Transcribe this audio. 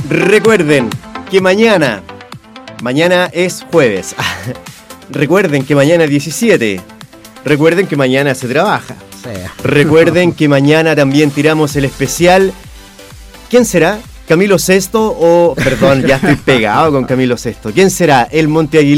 Recuerden que mañana es jueves. Recuerden que mañana es 17. Recuerden que mañana se trabaja. Sí. Recuerden que mañana también tiramos el especial. ¿Quién será? ¿Camilo VI o...? Perdón, ya estoy pegado con Camilo VI. ¿Quién será? ¿El Monte Aguilar